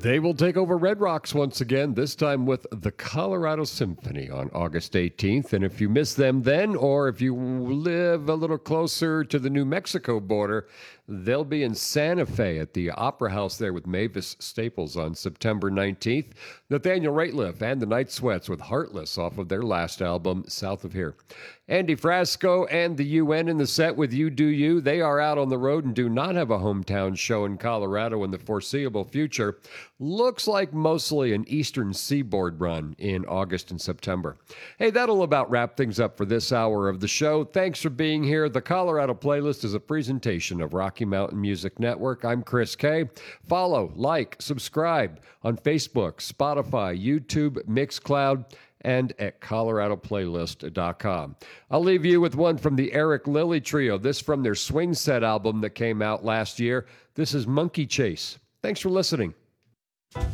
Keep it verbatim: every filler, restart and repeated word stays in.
They will take over Red Rocks once again, this time with the Colorado Symphony on August eighteenth. And if you miss them then, or if you live a little closer to the New Mexico border, they'll be in Santa Fe at the Opera House there with Mavis Staples on September nineteenth. Nathaniel Rateliff and the Night Sweats with Heartless off of their last album, South of Here. Andy Frasco and the U N in the set with You Do You. They are out on the road and do not have a hometown show in Colorado in the foreseeable future. Looks like mostly an Eastern Seaboard run in August and September. Hey, that'll about wrap things up for this hour of the show. Thanks for being here. The Colorado Playlist is a presentation of Rocky Mountain Music Network. I'm Chris Kay. Follow, like, subscribe on Facebook, Spotify, YouTube, Mixcloud, and at colorado playlist dot com. I'll leave you with one from the Eric Lilly Trio, this from their Swing Set album that came out last year. This is Monkey Chase. Thanks for listening.